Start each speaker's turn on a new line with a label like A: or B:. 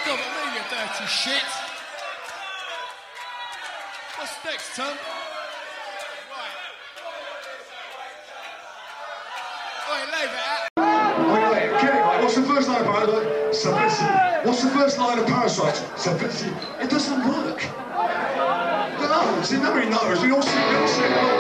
A: Come at me, you dirty shit. What's next, Tom? Right. Oi, leave it out.
B: Wait, get it right. What's the first line of Parasite? Subversive. What's the first line of Parasite? Subversive. It doesn't work. No, see, nobody knows. We all sing